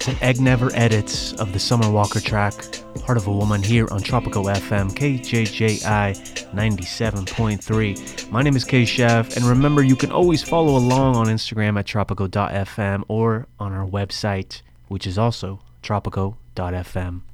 some Egg Never edits of the Summer Walker track, Heart of a Woman, here on Tropical FM, KJJI 97.3. My name is K Chef, and remember, you can always follow along on Instagram at tropical.fm or on our website, which is also tropical.fm.